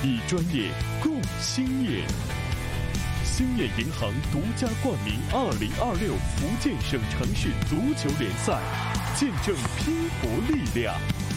以专业共兴业。兴业银行独家冠名2026福建省城市足球联赛，见证拼搏力量。